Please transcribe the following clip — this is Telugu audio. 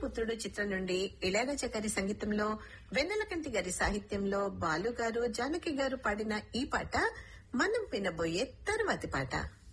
పుత్రుడు చిత్రం నుండి ఇళయరాజా గారి సంగీతంలో వెన్నెలకంటి గారి సాహిత్యంలో బాలు గారు జానకి గారు పాడిన ఈ పాట మనం వినబోయే తరువాతి పాట.